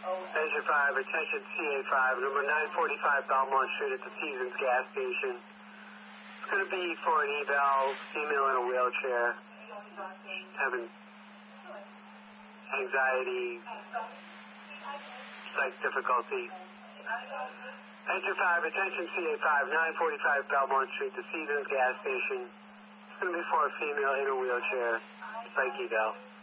Engine 5, attention CA5, number 945 Belmont Street at the Seasons gas station. It's going to be for an eval, female in a wheelchair, having anxiety, psych difficulty. Engine 5, attention CA5, 945 Belmont Street, the Seasons gas station. It's going to be for a female in a wheelchair, psych eval.